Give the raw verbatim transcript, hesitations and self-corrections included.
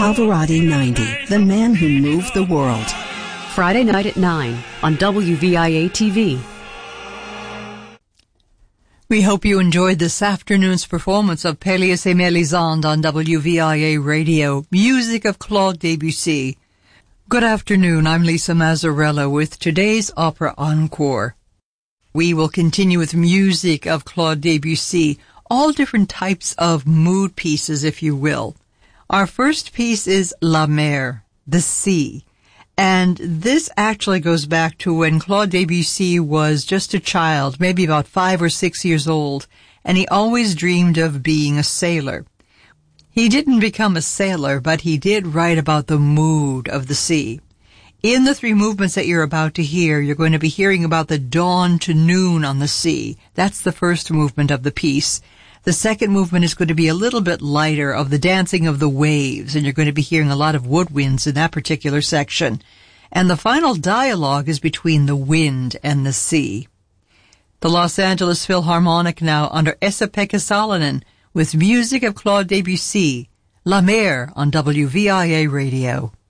Pavarotti ninety, the man who moved the world. Friday night at nine on W V I A T V. We hope you enjoyed this afternoon's performance of Pélias et Mélisande on W V I A Radio, music of Claude Debussy. Good afternoon, I'm Lisa Mazzarella with today's Opera Encore. We will continue with music of Claude Debussy, all different types of mood pieces, if you will. Our first piece is La Mer, the sea. And this actually goes back to when Claude Debussy was just a child, maybe about five or six years old, and he always dreamed of being a sailor. He didn't become a sailor, but he did write about the mood of the sea. In the three movements that you're about to hear, you're going to be hearing about the dawn to noon on the sea. That's the first movement of the piece. The second movement is going to be a little bit lighter, of the dancing of the waves, and you're going to be hearing a lot of woodwinds in that particular section. And the final dialogue is between the wind and the sea. The Los Angeles Philharmonic now under Esa-Pekka Salonen with music of Claude Debussy, La Mer on W V I A Radio.